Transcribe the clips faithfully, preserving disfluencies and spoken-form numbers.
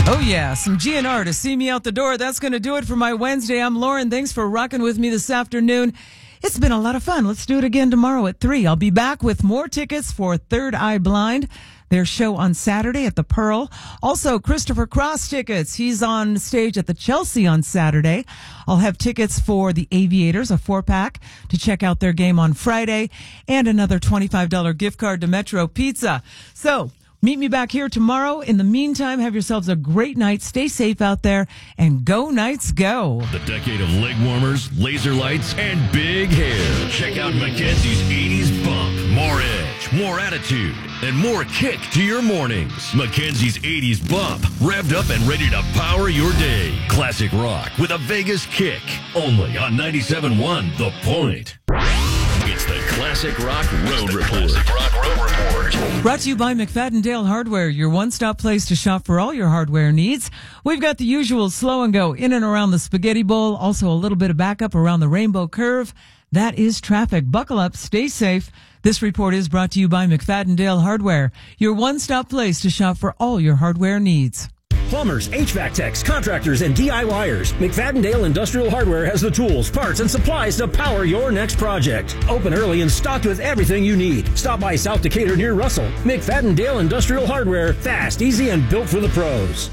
Oh, yeah, some G N R to see me out the door. That's going to do it for my Wednesday. I'm Lauren. Thanks for rocking with me this afternoon. It's been a lot of fun. Let's do it again tomorrow at three. I'll be back with more tickets for Third Eye Blind, their show on Saturday at the Pearl. Also, Christopher Cross tickets. He's on stage at the Chelsea on Saturday. I'll have tickets for the Aviators, a four-pack, to check out their game on Friday, and another twenty-five dollars gift card to Metro Pizza. So, meet me back here tomorrow. In the meantime, have yourselves a great night. Stay safe out there, and go Knights, go. The decade of leg warmers, laser lights, and big hair. Check out Mackenzie's eighties Bump. More edge, more attitude, and more kick to your mornings. Mackenzie's eighties Bump. Revved up and ready to power your day. Classic rock with a Vegas kick. Only on ninety-seven point one The Point. It's the Classic Rock Road Report. Classic Rock Road Report. Brought to you by McFadden Dale Hardware, your one-stop place to shop for all your hardware needs. We've got the usual slow and go in and around the Spaghetti Bowl, also a little bit of backup around the Rainbow Curve. That is traffic. Buckle up, stay safe. This report is brought to you by McFadden Dale Hardware, your one-stop place to shop for all your hardware needs. Plumbers, H V A C techs, contractors, and D I Y ers. McFadden Dale Industrial Hardware has the tools, parts, and supplies to power your next project. Open early and stocked with everything you need. Stop by South Decatur near Russell. McFadden Dale Industrial Hardware. Fast, easy, and built for the pros.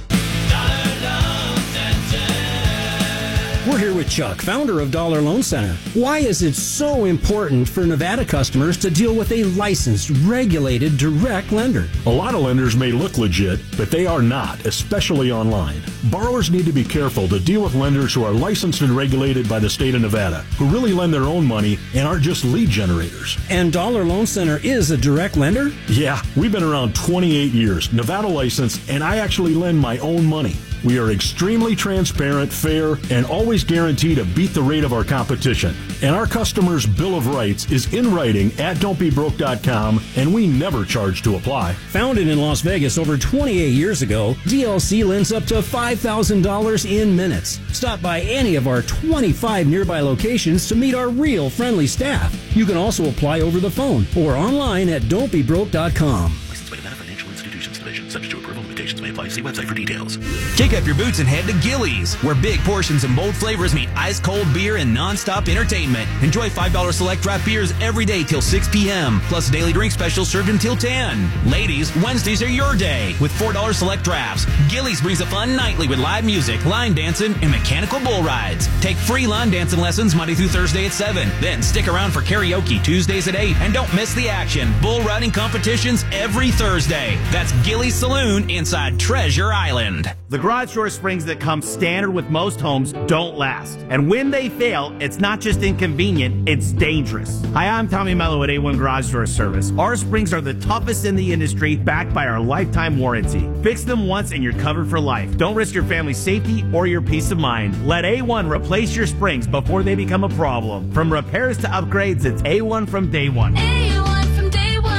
We're here with Chuck, founder of Dollar Loan Center. Why is it so important for Nevada customers to deal with a licensed, regulated, direct lender? A lot of lenders may look legit, but they are not, especially online. Borrowers need to be careful to deal with lenders who are licensed and regulated by the state of Nevada, who really lend their own money and aren't just lead generators. And Dollar Loan Center is a direct lender? Yeah, we've been around twenty-eight years, Nevada licensed, and I actually lend my own money. We are extremely transparent, fair, and always guarantee to beat the rate of our competition. And our customers' Bill of Rights is in writing at don't be broke dot com, and we never charge to apply. Founded in Las Vegas over twenty-eight years ago, D L C lends up to five thousand dollars in minutes. Stop by any of our twenty-five nearby locations to meet our real friendly staff. You can also apply over the phone or online at don't be broke dot com. Licensed by Nevada Financial Institutions Division. Subject to approval, limitations may apply. See website for details. Kick up your boots and head to Gillies, where big portions and bold flavors meet ice-cold beer and non-stop entertainment. Enjoy five dollars select draft beers every day till six p.m., plus daily drink specials served until ten. Ladies, Wednesdays are your day with four dollars select drafts. Gillies brings a fun nightly with live music, line dancing, and mechanical bull rides. Take free line dancing lessons Monday through Thursday at seven. Then stick around for karaoke Tuesdays at eight. And don't miss the action. Bull riding competitions every Thursday. That's Gillies Saloon inside Treasure Island. The garage door springs that come standard with most homes don't last. And when they fail, it's not just inconvenient, it's dangerous. Hi, I'm Tommy Mello at A one Garage Door Service. Our springs are the toughest in the industry, backed by our lifetime warranty. Fix them once and you're covered for life. Don't risk your family's safety or your peace of mind. Let A one replace your springs before they become a problem. From repairs to upgrades, it's A one from day one. A one from day one.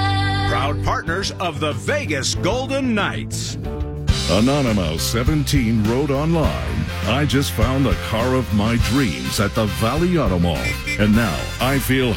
Proud partners of the Vegas Golden Knights. Anonymous seventeen wrote online, I just found the car of my dreams at the Valley Auto Mall, and now I feel